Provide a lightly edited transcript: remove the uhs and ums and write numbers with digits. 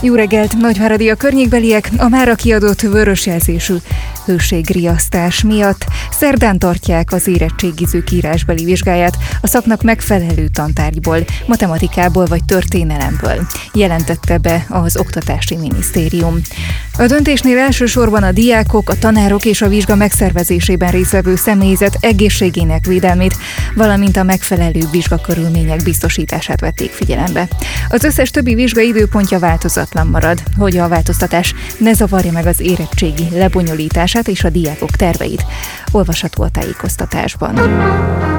Jó reggelt, Nagyváradi a környékbeliek a mára kiadott vörös jelzésű hőségriasztás miatt szerdán tartják az érettségizők írásbeli vizsgáját a szaknak megfelelő tantárgyból, matematikából vagy történelemből, jelentette be az Oktatási Minisztérium. A döntésnél elsősorban a diákok, a tanárok és a vizsga megszervezésében résztvevő személyzet egészségének védelmét, valamint a megfelelő vizsgakörülmények biztosítását vették figyelembe. Az összes többi vizsga időpontja változatlan marad, hogy a változtatás ne zavarja meg az érettségi lebonyolítását és a diákok terveit. Olvasható a tájékoztatásban.